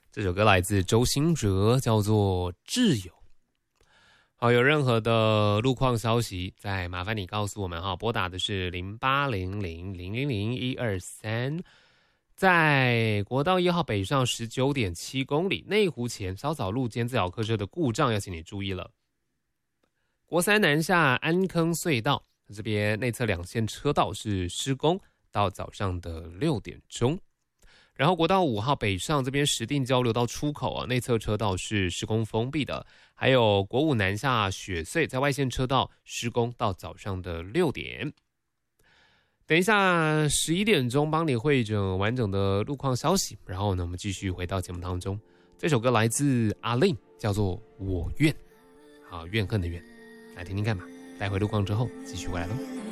这首歌来自周兴哲，叫做《挚友》。好，有任何的路况消息，再麻烦你告诉我们哈，拨打的是0800000123。在国道1号北上19.7公里，内湖前稍早路间自小客车的故障，要请你注意了。国三南下安坑隧道这边内侧2线车道是施工，到早上的6点钟。然后国道5号北上这边石碇交流道出口啊，内侧车道是施工封闭的。还有国5南下雪隧在外线车道施工到早上的6点。等一下11点钟帮你汇整完整的路况消息，然后呢，我们继续回到节目当中。这首歌来自阿令，叫做《我愿》，好，怨恨的怨，来听听看吧。待会路况之后继续回来喽。